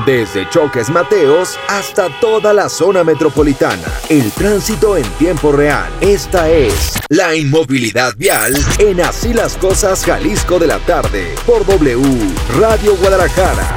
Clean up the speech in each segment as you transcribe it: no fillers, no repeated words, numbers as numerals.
Desde Choques Mateos hasta toda la zona metropolitana. El tránsito en tiempo real. Esta es la inmovilidad vial en Así las Cosas Jalisco de la tarde por W Radio Guadalajara.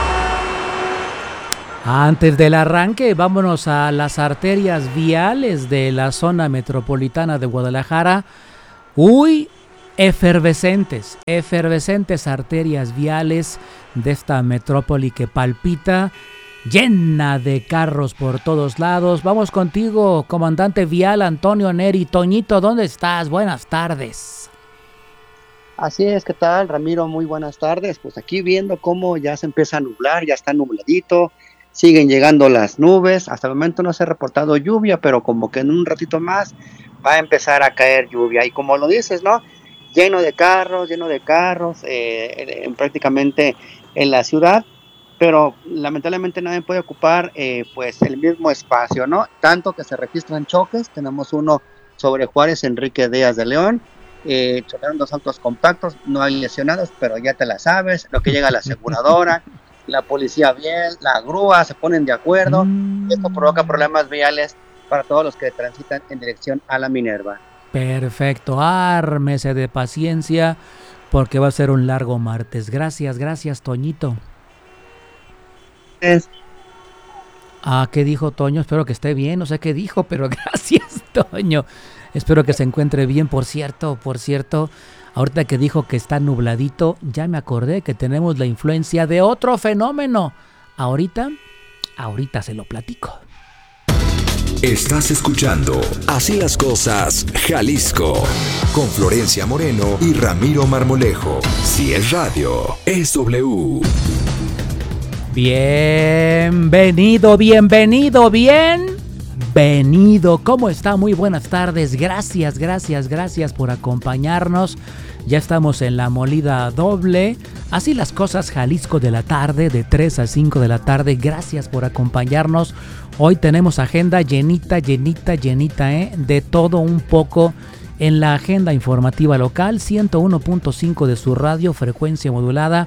Antes del arranque, vámonos a las arterias viales de la zona metropolitana de Guadalajara. Uy, efervescentes arterias viales de esta metrópoli que palpita, llena de carros por todos lados. Vamos contigo, comandante vial Antonio Neri. Toñito, ¿dónde estás? Buenas tardes. Así es, ¿qué tal, Ramiro? Muy buenas tardes. Pues aquí viendo cómo ya se empieza a nublar, ya está nubladito, siguen llegando las nubes. Hasta el momento no se ha reportado lluvia, pero como que en un ratito más va a empezar a caer lluvia. Y como lo dices, ¿no? Lleno de carros, prácticamente en la ciudad, pero lamentablemente nadie puede ocupar pues el mismo espacio, ¿no? Tanto que se registran choques. Tenemos uno sobre Juárez Enrique Díaz de León, chocaron dos autos compactos, no hay lesionados, pero ya te la sabes, lo que llega a la aseguradora, la policía vial, la grúa, se ponen de acuerdo. Esto provoca problemas viales para todos los que transitan en dirección a la Minerva. Perfecto, ármese de paciencia porque va a ser un largo martes. Gracias, Toñito. ¿Qué dijo Toño? Espero que esté bien, no sé qué dijo, pero gracias, Toño. Espero que se encuentre bien. Por cierto, ahorita que dijo que está nubladito, ya me acordé que tenemos la influencia de otro fenómeno. Ahorita se lo platico. Estás escuchando Así las Cosas Jalisco con Florencia Moreno y Ramiro Marmolejo. Si es radio, es W. Bienvenido. ¿Cómo está? Muy buenas tardes. Gracias por acompañarnos. Ya estamos en la molida doble. Así las Cosas Jalisco de la tarde, de 3 a 5 de la tarde. Gracias por acompañarnos. Hoy tenemos agenda llenita, de todo un poco en la agenda informativa local. 101.5 de su radio, frecuencia modulada.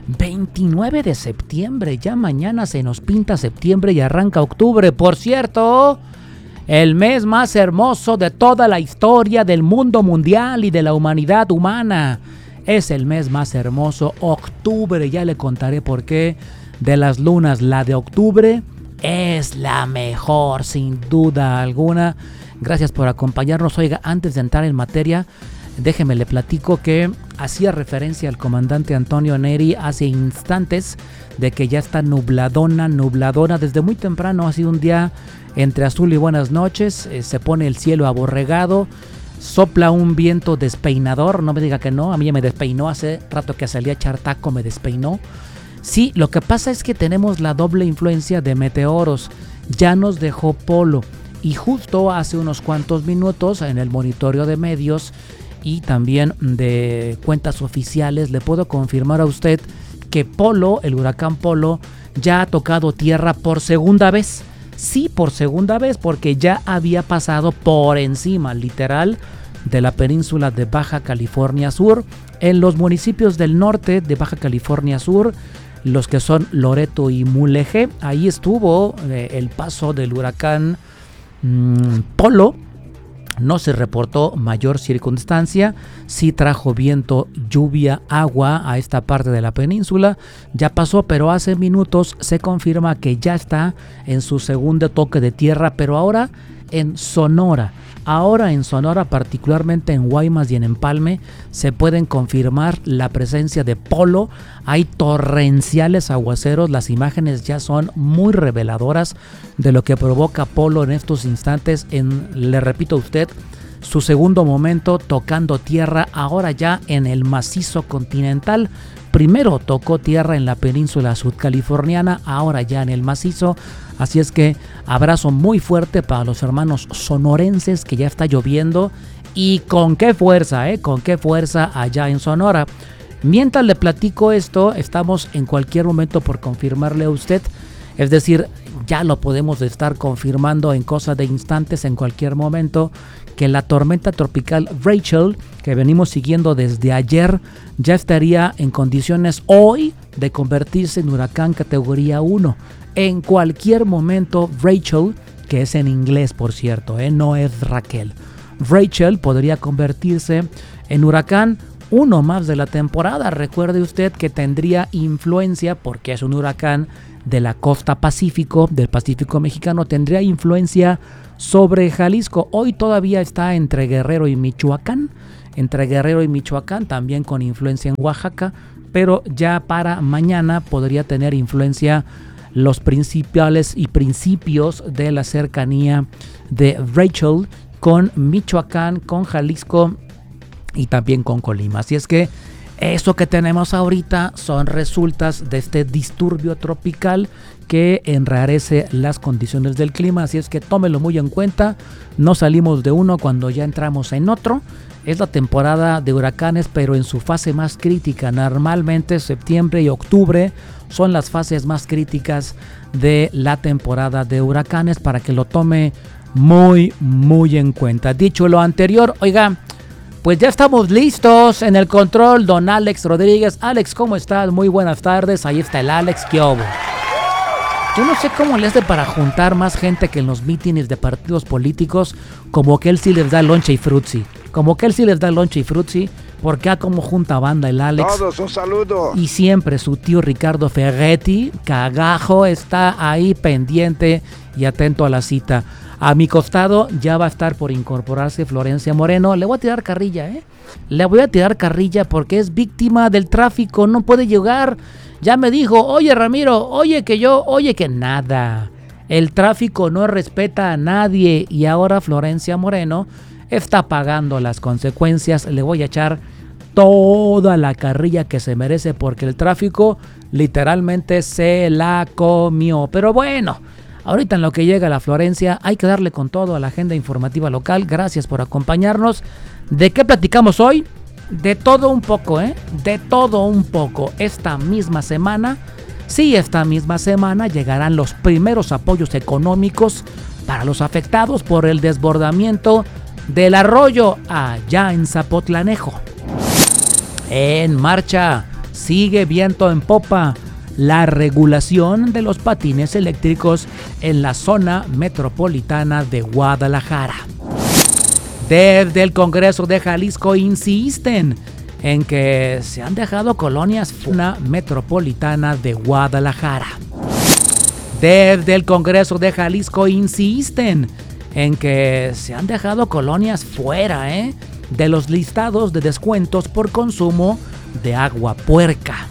29 de septiembre, ya mañana se nos pinta septiembre y arranca octubre. Por cierto, el mes más hermoso de toda la historia del mundo mundial y de la humanidad humana. Es el mes más hermoso, octubre. Ya le contaré por qué. De las lunas, la de octubre es la mejor, sin duda alguna. Gracias por acompañarnos. Oiga, antes de entrar en materia, déjeme le platico que hacía referencia al comandante Antonio Neri hace instantes de que ya está nubladona. Desde muy temprano ha sido un día entre azul y buenas noches. Se pone el cielo aborregado. Sopla un viento despeinador. No me diga que no, a mí ya me despeinó. Hace rato que salí a echar taco, me despeinó. Sí, lo que pasa es que tenemos la doble influencia de meteoros. Ya nos dejó Polo. Y justo hace unos cuantos minutos en el monitoreo de medios y también de cuentas oficiales le puedo confirmar a usted que Polo, el huracán Polo, ya ha tocado tierra por segunda vez. Sí, por segunda vez, porque ya había pasado por encima, literal, de la península de Baja California Sur, en los municipios del norte de Baja California Sur, los que son Loreto y Mulegé. Ahí estuvo el paso del huracán Polo. No se reportó mayor circunstancia. Sí trajo viento, lluvia, agua a esta parte de la península. Ya pasó, pero hace minutos se confirma que ya está en su segundo toque de tierra, pero ahora en Sonora. Ahora en Sonora, particularmente en Guaymas y en Empalme, se pueden confirmar la presencia de Polo. Hay torrenciales aguaceros. Las imágenes ya son muy reveladoras de lo que provoca Polo en estos instantes. Le repito a usted, su segundo momento tocando tierra ahora ya en el macizo continental. Primero tocó tierra en la península sudcaliforniana, ahora ya en el macizo. Así es que abrazo muy fuerte para los hermanos sonorenses, que ya está lloviendo. Y con qué fuerza, con qué fuerza allá en Sonora. Mientras le platico esto, estamos en cualquier momento por confirmarle a usted Es decir, ya lo podemos estar confirmando en cosa de instantes, en cualquier momento, que la tormenta tropical Rachel, que venimos siguiendo desde ayer, ya estaría en condiciones hoy de convertirse en huracán categoría 1. En cualquier momento Rachel, que es en inglés por cierto, no es Raquel, Rachel podría convertirse en huracán 1 más de la temporada. Recuerde usted que tendría influencia, porque es un huracán de la costa Pacífico, del Pacífico mexicano, tendría influencia sobre Jalisco. Hoy todavía está entre Guerrero y Michoacán, también con influencia en Oaxaca, pero ya para mañana podría tener influencia los principales y principios de la cercanía de Rachel con Michoacán, con Jalisco y también con Colima. Así es que eso que tenemos ahorita son resultas de este disturbio tropical que enrarece las condiciones del clima. Así es que tómelo muy en cuenta. No salimos de uno cuando ya entramos en otro. Es la temporada de huracanes, pero en su fase más crítica. Normalmente septiembre y octubre son las fases más críticas de la temporada de huracanes, para que lo tome muy en cuenta. Dicho lo anterior, oiga, pues ya estamos listos en el control, don Alex Rodríguez. Alex, ¿cómo estás? Muy buenas tardes. Ahí está el Alex. ¿Qué hubo? Yo no sé cómo le hace para juntar más gente que en los mítines de partidos políticos, como que él sí les da lonche y frutzi. Porque como junta banda el Alex. Todos un saludo. Y siempre su tío Ricardo Ferretti, cagajo, está ahí pendiente y atento a la cita. A mi costado ya va a estar por incorporarse Florencia Moreno. Le voy a tirar carrilla, Le voy a tirar carrilla porque es víctima del tráfico, no puede llegar. Ya me dijo, oye Ramiro, oye que nada. El tráfico no respeta a nadie y ahora Florencia Moreno está pagando las consecuencias. Le voy a echar toda la carrilla que se merece porque el tráfico literalmente se la comió. Pero bueno, ahorita en lo que llega la Florencia hay que darle con todo a la agenda informativa local. Gracias por acompañarnos. ¿De qué platicamos hoy? De todo un poco, De todo un poco. Esta misma semana llegarán los primeros apoyos económicos para los afectados por el desbordamiento del arroyo allá en Zapotlanejo. En marcha, sigue viento en popa la regulación de los patines eléctricos en la zona metropolitana de Guadalajara. Desde el Congreso de Jalisco insisten en que se han dejado colonias zona metropolitana de Guadalajara. Desde el Congreso de Jalisco insisten en que se han dejado colonias fuera, de los listados de descuentos por consumo de agua puerca.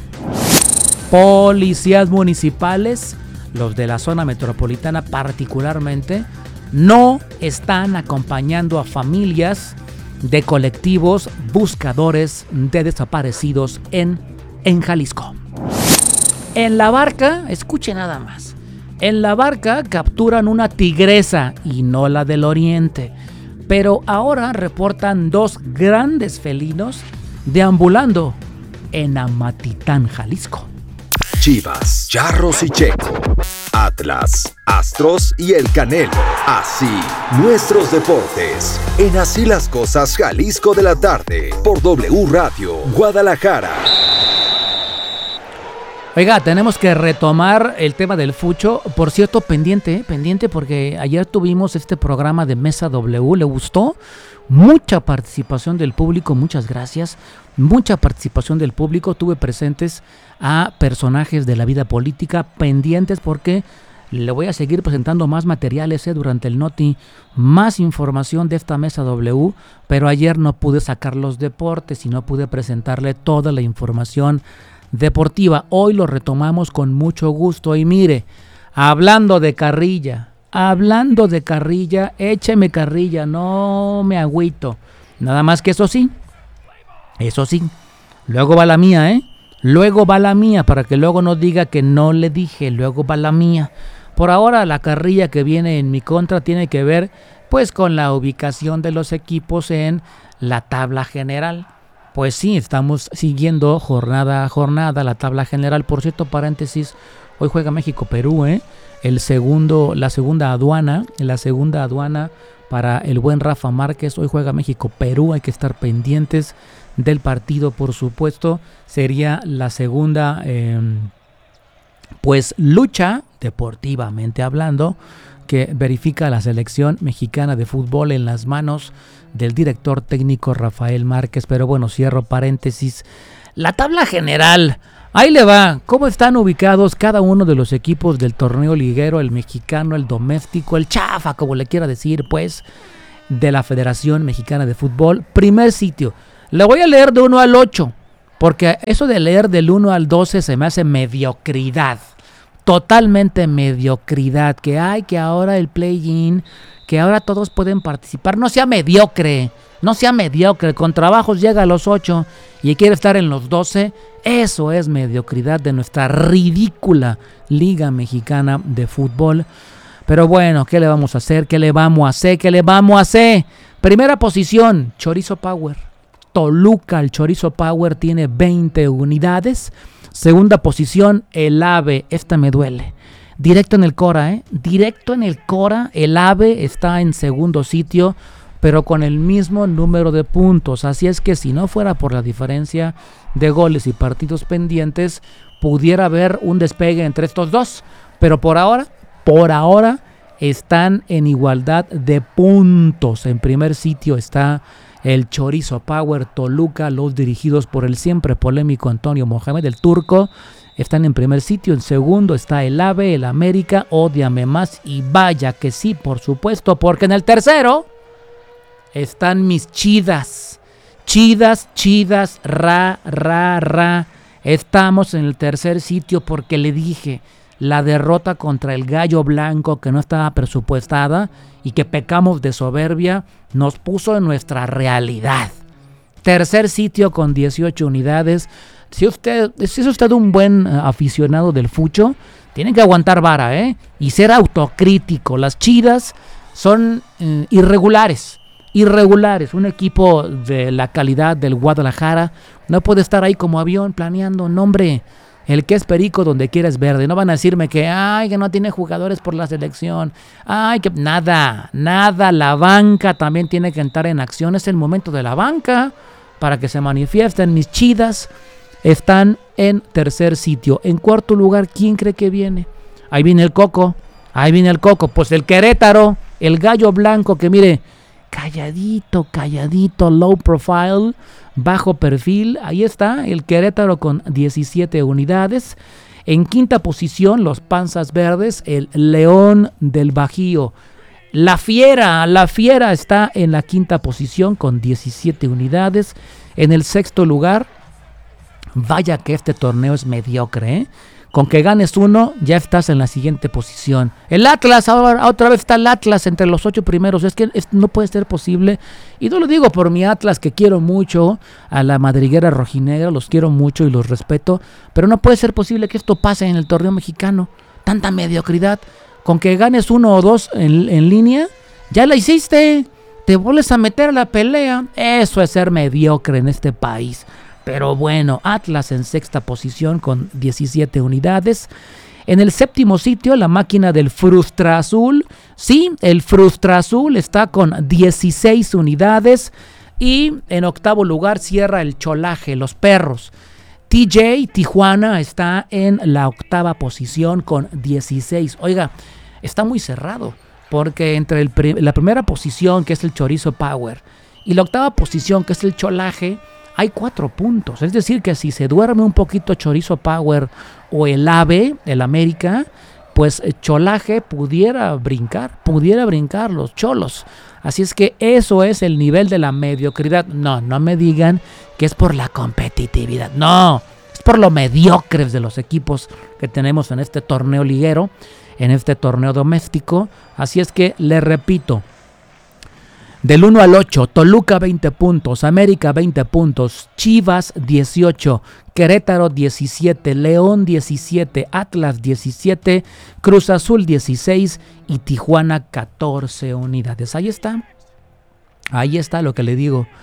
Policías municipales, los de la zona metropolitana particularmente, no están acompañando a familias de colectivos buscadores de desaparecidos en Jalisco. En La Barca, escuche nada más, en La Barca capturan una tigresa y no la del oriente, pero ahora reportan 2 grandes felinos deambulando en Amatitán, Jalisco. Chivas, Charros y Checo, Atlas, Astros y el Canelo. Así, nuestros deportes. En Así las Cosas Jalisco de la tarde, por W Radio, Guadalajara. Oiga, tenemos que retomar el tema del fucho. Por cierto, pendiente porque ayer tuvimos este programa de Mesa W. ¿Le gustó? Mucha participación del público, muchas gracias. Mucha participación del público. Tuve presentes a personajes de la vida política, pendientes porque le voy a seguir presentando más materiales durante el Noti, más información de esta Mesa W, pero ayer no pude sacar los deportes y no pude presentarle toda la información deportiva. Hoy lo retomamos con mucho gusto y mire, hablando de carrilla, écheme carrilla, no me agüito. Nada más que eso sí, luego va la mía, luego va la mía, para que luego no diga que no le dije, luego va la mía. Por ahora la carrilla que viene en mi contra tiene que ver pues con la ubicación de los equipos en la tabla general. Pues sí, estamos siguiendo jornada a jornada la tabla general. Por cierto, paréntesis, hoy juega México-Perú, la segunda aduana para el buen Rafa Márquez. Hoy juega México-Perú, hay que estar pendientes del partido, por supuesto. Sería la segunda, lucha, deportivamente hablando, que verifica la selección mexicana de fútbol en las manos del director técnico Rafael Márquez. Pero bueno, cierro paréntesis. La tabla general, ahí le va. ¿Cómo están ubicados cada uno de los equipos del torneo liguero? El mexicano, el doméstico, el chafa, como le quiera decir, pues, de la Federación Mexicana de Fútbol. Primer sitio. Le voy a leer de 1 al 8, porque eso de leer del 1 al 12 se me hace mediocridad. Totalmente mediocridad. Que ahora el play-in, que ahora todos pueden participar. No sea mediocre. Con trabajos llega a los 8 y quiere estar en los 12. Eso es mediocridad de nuestra ridícula Liga Mexicana de Fútbol. Pero bueno, ¿qué le vamos a hacer? ¿Qué le vamos a hacer? Primera posición, Chorizo Power. Toluca, el Chorizo Power, tiene 20 unidades. Segunda posición, el AVE. Esta me duele. Directo en el Cora, Directo en el Cora. El AVE está en segundo sitio, pero con el mismo número de puntos. Así es que si no fuera por la diferencia de goles y partidos pendientes, pudiera haber un despegue entre estos dos. Pero por ahora están en igualdad de puntos. En primer sitio está el Chorizo Power Toluca, los dirigidos por el siempre polémico Antonio Mohamed, el turco, están en primer sitio. En segundo está el AVE, el América, ódiame más, y vaya que sí, por supuesto, porque en el tercero están mis Chidas, ra. Estamos en el tercer sitio porque le dije, la derrota contra el Gallo Blanco, que no estaba presupuestada y que pecamos de soberbia, nos puso en nuestra realidad. Tercer sitio con 18 unidades. Si es usted un buen aficionado del fucho, tiene que aguantar vara, y ser autocrítico. Las Chidas son irregulares. Un equipo de la calidad del Guadalajara no puede estar ahí como avión planeando. No, hombre, el que es perico donde quiera es verde. No van a decirme que no tiene jugadores por la selección. Que nada. La banca también tiene que entrar en acción. Es el momento de la banca para que se manifiesten. Mis Chidas están en tercer sitio. En cuarto lugar, ¿quién cree que viene? Ahí viene el Coco. Pues el Querétaro, el Gallo Blanco, que mire, calladito, low profile, bajo perfil. Ahí está el Querétaro con 17 unidades. En quinta posición, los Panzas Verdes, el León del Bajío. La Fiera está en la quinta posición con 17 unidades. En el sexto lugar, vaya que este torneo es mediocre, Con que ganes uno, ya estás en la siguiente posición. El Atlas, ahora otra vez está el Atlas entre los 8 primeros. Es que no puede ser posible. Y no lo digo por mi Atlas, que quiero mucho, a la madriguera rojinegra, los quiero mucho y los respeto. Pero no puede ser posible que esto pase en el torneo mexicano. Tanta mediocridad. Con que ganes 1 o 2 en línea, ya la hiciste. Te vuelves a meter a la pelea. Eso es ser mediocre en este país. Pero bueno, Atlas en sexta posición con 17 unidades. En el séptimo sitio, la máquina del Frustra Azul. Sí, el Frustra Azul está con 16 unidades. Y en octavo lugar cierra el Cholaje, los Perros. Tijuana está en la octava posición con 16. Oiga, está muy cerrado. Porque entre la primera posición, que es el Chorizo Power, y la octava posición, que es el Cholaje, hay 4 puntos. Es decir, que si se duerme un poquito Chorizo Power o el AVE, el América, pues Cholaje pudiera brincar los Cholos. Así es que eso es el nivel de la mediocridad. No me digan que es por la competitividad. No, es por lo mediocres de los equipos que tenemos en este torneo liguero, en este torneo doméstico. Así es que le repito, del 1 al 8, Toluca 20 puntos, América 20 puntos, Chivas 18, Querétaro 17, León 17, Atlas 17, Cruz Azul 16 y Tijuana 14 unidades. Ahí está lo que le digo.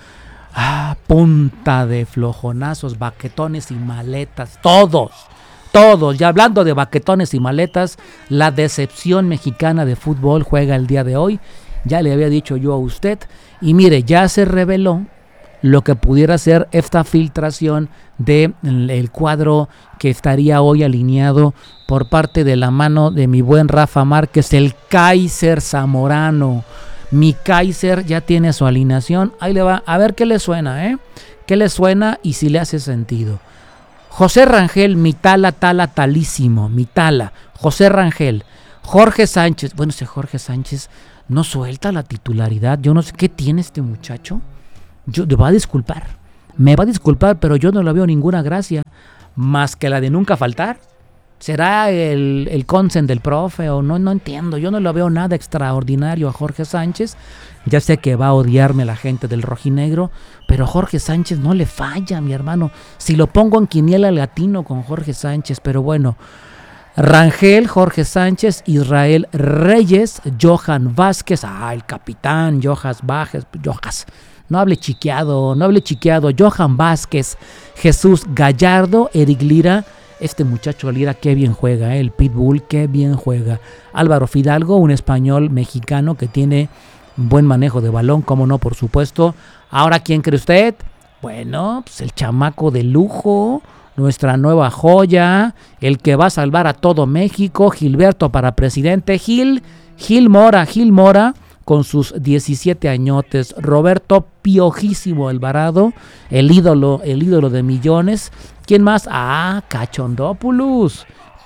Punta de flojonazos, baquetones y maletas, todos. Ya hablando de baquetones y maletas, la decepción mexicana de fútbol juega el día de hoy. Ya le había dicho yo a usted. Y mire, ya se reveló lo que pudiera ser esta filtración del cuadro que estaría hoy alineado por parte de la mano de mi buen Rafa Márquez, el Kaiser Zamorano. Mi Kaiser ya tiene su alineación. Ahí le va, a ver qué le suena, qué le suena y si le hace sentido. José Rangel, mi talísimo, mi tala. José Rangel, Jorge Sánchez. Bueno, ese Jorge Sánchez no suelta la titularidad. Yo no sé qué tiene este muchacho. Me va a disculpar, pero yo no le veo ninguna gracia más que la de nunca faltar. ¿Será el consent del profe o no? No entiendo. Yo no le veo nada extraordinario a Jorge Sánchez. Ya sé que va a odiarme la gente del rojinegro, pero Jorge Sánchez no le falla, mi hermano. Si lo pongo en quiniela latino con Jorge Sánchez, pero bueno. Rangel, Jorge Sánchez, Israel Reyes, Johan Vázquez, el capitán Johan Vázquez, no hable chiqueado, Johan Vázquez, Jesús Gallardo, Eric Lira. Este muchacho Lira, qué bien juega, el Pitbull, qué bien juega. Álvaro Fidalgo, un español mexicano que tiene buen manejo de balón, cómo no, por supuesto. Ahora, ¿quién cree usted? Bueno, pues el chamaco de lujo, nuestra nueva joya, el que va a salvar a todo México, Gilberto para presidente, Gil Mora, con sus 17 añotes. Roberto Piojísimo Alvarado, el ídolo de millones. ¿Quién más? Cachondópoulous,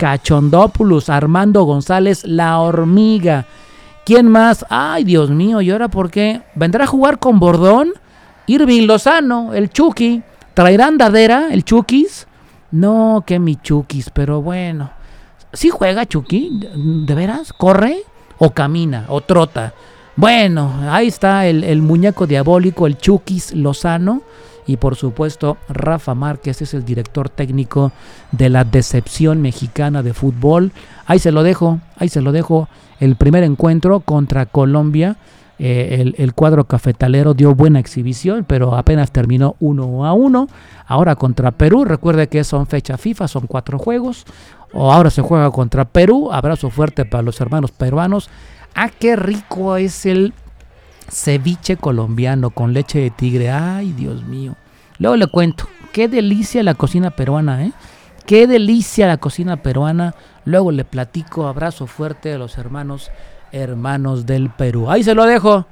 Armando González, la hormiga. ¿Quién más? Ay, Dios mío, ¿y ahora por qué? ¿Vendrá a jugar con Bordón? Irving Lozano, el Chucky. ¿Traerán Dadera, el Chukis? No, que mi Chukis, pero bueno. ¿Sí juega Chucky? ¿De veras? ¿Corre? ¿O camina? ¿O trota? Bueno, ahí está el muñeco diabólico, el Chukis Lozano. Y por supuesto, Rafa Márquez es el director técnico de la decepción mexicana de fútbol. Ahí se lo dejo. El primer encuentro contra Colombia, el cuadro cafetalero dio buena exhibición, pero apenas terminó 1-1. Ahora contra Perú, recuerde que son fecha FIFA, son 4 juegos. Ahora se juega contra Perú. Abrazo fuerte para los hermanos peruanos. Qué rico es el ceviche colombiano con leche de tigre. Ay, Dios mío. Luego le cuento. Qué delicia la cocina peruana, Qué delicia la cocina peruana. Luego le platico. Abrazo fuerte a los hermanos del Perú. Ahí se lo dejo.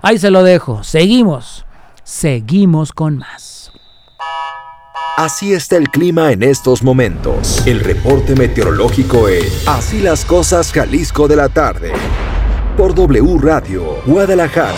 Seguimos con más. Así está el clima en estos momentos. El reporte meteorológico en Así las Cosas Jalisco de la tarde. Por W Radio Guadalajara.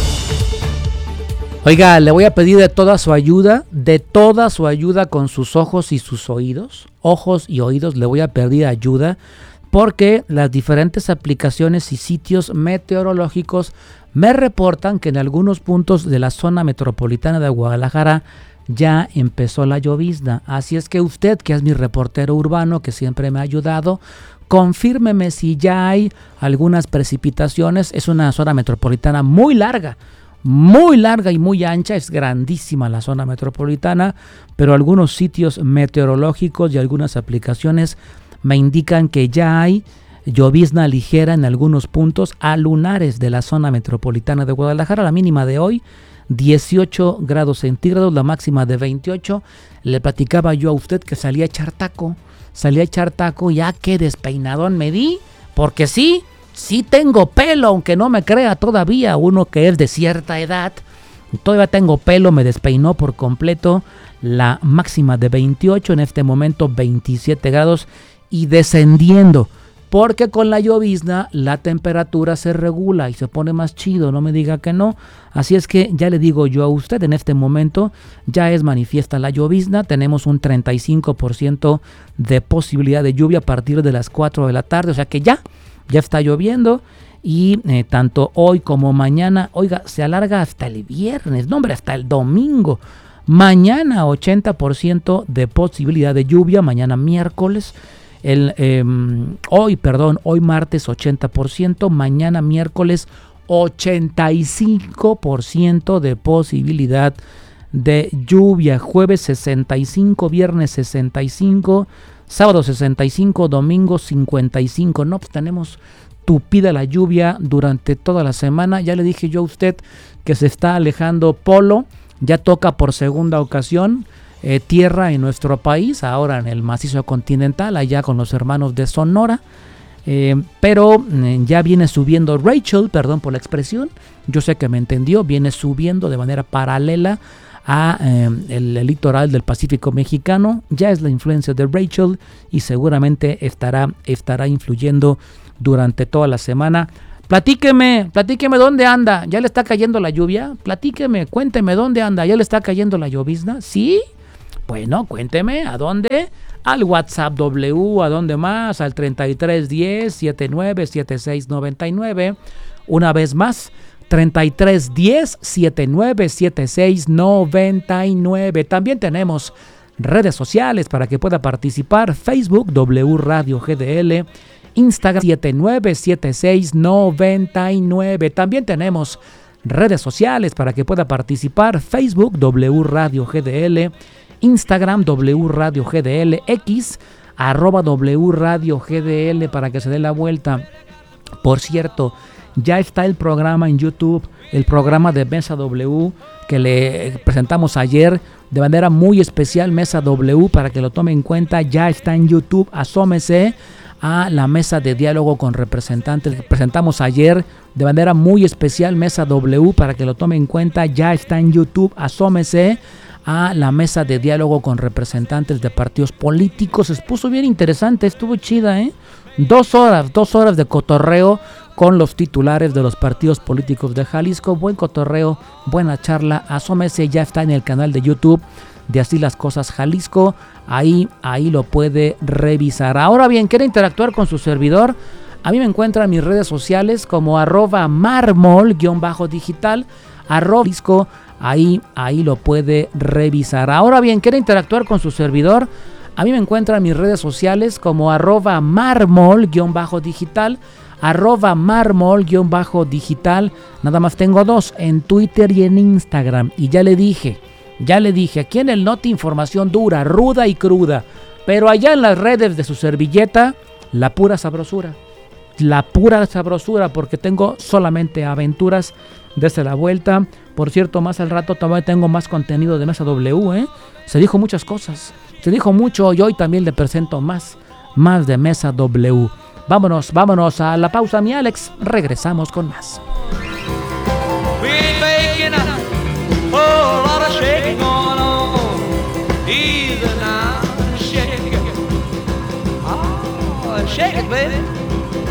Oiga, le voy a pedir de toda su ayuda con sus ojos y sus oídos. Ojos y oídos, le voy a pedir ayuda porque las diferentes aplicaciones y sitios meteorológicos me reportan que en algunos puntos de la zona metropolitana de Guadalajara ya empezó la llovizna. Así es que usted, que es mi reportero urbano, que siempre me ha ayudado, confírmeme si ya hay algunas precipitaciones. Es una zona metropolitana muy larga y muy ancha, es grandísima la zona metropolitana, pero algunos sitios meteorológicos y algunas aplicaciones me indican que ya hay llovizna ligera en algunos puntos a lunares de la zona metropolitana de Guadalajara. La mínima de hoy 18 grados centígrados, la máxima de 28. Le platicaba yo a usted que salí a echar taco, ya que despeinadón me di, porque sí tengo pelo, aunque no me crea todavía uno que es de cierta edad. Todavía tengo pelo, me despeinó por completo. La máxima de 28, en este momento 27 grados y descendiendo. Porque con la llovizna la temperatura se regula y se pone más chido, no me diga que no. Así es que ya le digo yo a usted, en este momento ya es manifiesta la llovizna. Tenemos un 35% de posibilidad de lluvia a partir de las 4 de la tarde. O sea que ya está lloviendo y tanto hoy como mañana, oiga, se alarga hasta el viernes, no hombre, hasta el domingo. Mañana 80% de posibilidad de lluvia, mañana miércoles. Hoy martes 80%, mañana miércoles 85% de posibilidad de lluvia. Jueves 65, viernes 65, sábado 65, domingo 55. No, pues tenemos tupida la lluvia durante toda la semana. Ya le dije yo a usted que se está alejando Polo. Ya toca por segunda ocasión tierra en nuestro país, ahora en el macizo continental, allá con los hermanos de Sonora. Pero ya viene subiendo Rachel, perdón por la expresión, yo sé que me entendió, viene subiendo de manera paralela a el litoral del Pacífico mexicano. Ya es la influencia de Rachel y seguramente estará influyendo durante toda la semana. Platíqueme dónde anda. ¿Ya le está cayendo la lluvia? Platíqueme, cuénteme dónde anda. ¿Ya le está cayendo la llovizna? ¿Sí? Bueno, cuénteme, ¿a dónde? Al WhatsApp W, ¿a dónde más? Al 3310 797699. Una vez más, 3310 797699. También tenemos redes sociales para que pueda participar. Facebook W Radio GDL, Instagram 797699. También tenemos redes sociales para que pueda participar. Facebook W Radio GDL, Instagram W Radio GDL, X @W Radio GDL para que se dé la vuelta. Por cierto, ya está el programa en YouTube, el programa de Mesa W que le presentamos ayer de manera muy especial. Mesa W, para que lo tome en cuenta, ya está en YouTube. Asómese a la mesa de diálogo con representantes que presentamos ayer de manera muy especial. Mesa W, para que lo tome en cuenta, ya está en YouTube. Asómese a la mesa de diálogo con representantes de partidos políticos. Se puso bien interesante, estuvo chida, 2 horas de cotorreo con los titulares de los partidos políticos de Jalisco. Buen cotorreo, buena charla. Asómese, ya está en el canal de YouTube de Así las Cosas Jalisco. Ahí lo puede revisar. Ahora bien, ¿quiere interactuar con su servidor? A mí me encuentran en mis redes sociales como @marmol_digital, @Jalisco. Ahí lo puede revisar. Ahora bien, ¿quiere interactuar con su servidor? A mí me encuentran en mis redes sociales como @marmol_digital, @marmol_digital. Nada más tengo 2, en Twitter y en Instagram. Y ya le dije, aquí en el Noti información dura, ruda y cruda. Pero allá en las redes de su servilleta, la pura sabrosura, porque tengo solamente aventuras desde la vuelta. Por cierto, más al rato todavía tengo más contenido de Mesa W, Se dijo muchas cosas, se dijo mucho y hoy también le presento más de Mesa W. Vámonos a la pausa, mi Alex. Regresamos con más. Shake it, baby.